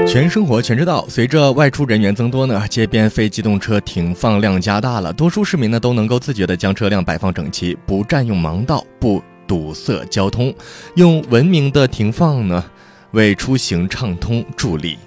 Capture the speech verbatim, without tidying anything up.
全生活全知道，随着外出人员增多呢，街边非机动车停放量加大了，多数市民呢都能够自觉地将车辆摆放整齐，不占用盲道，不堵塞交通，用文明的停放呢，为出行畅通助力。